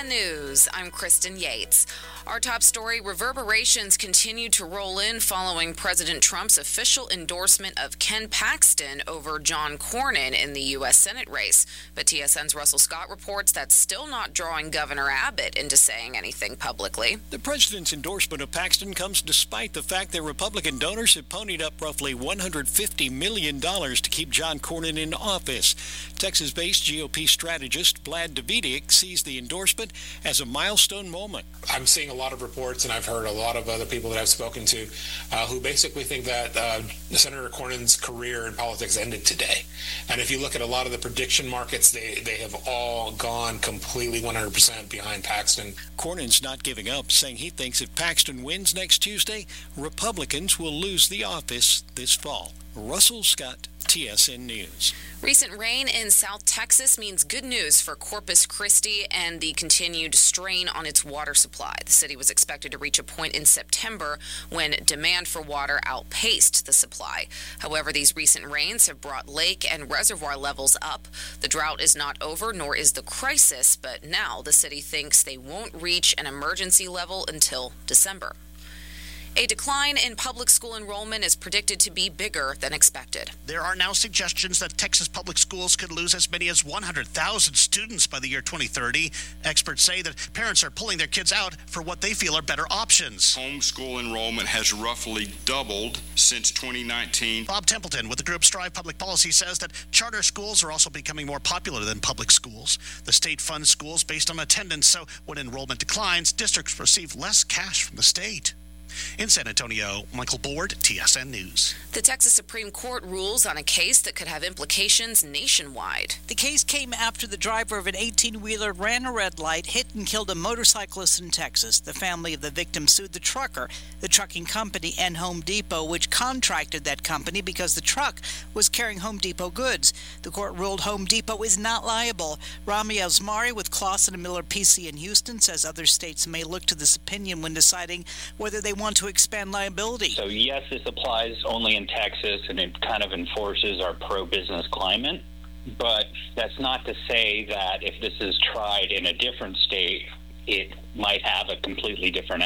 TSN News, I'm Kristen Yates. Our top story, reverberations continue to roll in following President Trump's official endorsement of Ken Paxton over John Cornyn in the U.S. Senate race. But TSN's Russell Scott reports that's still not drawing Governor Abbott into saying anything publicly. The president's endorsement of Paxton comes despite the fact that Republican donors have ponied up roughly $150 million to keep John Cornyn in office. Texas-based GOP strategist Vlad Davidic sees the endorsement as a milestone moment. I'm seeing a lot of reports, and I've heard a lot of other people that I've spoken to who basically think that Senator Cornyn's career in politics ended today. And if you look at a lot of the prediction markets, they have all gone completely 100% behind Paxton. Cornyn's not giving up, saying he thinks if Paxton wins next Tuesday, Republicans will lose the office this fall. Russell Scott, TSN News. Recent rain in South Texas means good news for Corpus Christi and the continued strain on its water supply. The city was expected to reach a point in September when demand for water outpaced the supply. However, these recent rains have brought lake and reservoir levels up. The drought is not over, nor is the crisis, but now the city thinks they won't reach an emergency level until December. A decline in public school enrollment is predicted to be bigger than expected. There are now suggestions that Texas public schools could lose as many as 100,000 students by the year 2030. Experts say that parents are pulling their kids out for what they feel are better options. Homeschool enrollment has roughly doubled since 2019. Bob Templeton with the group Strive Public Policy says that charter schools are also becoming more popular than public schools. The state funds schools based on attendance, so when enrollment declines, districts receive less cash from the state. In San Antonio, Michael Board, TSN News. The Texas Supreme Court rules on a case that could have implications nationwide. The case came after the driver of an 18-wheeler ran a red light, hit and killed a motorcyclist in Texas. The family of the victim sued the trucker, the trucking company, and Home Depot, which contracted that company because the truck was carrying Home Depot goods. The court ruled Home Depot is not liable. Rami Asmari with Clausen and Miller PC in Houston says other states may look to this opinion when deciding whether they want to expand liability. So yes, this applies only in Texas, and it kind of enforces our pro-business climate. But that's not to say that if this is tried in a different state, it might have a completely different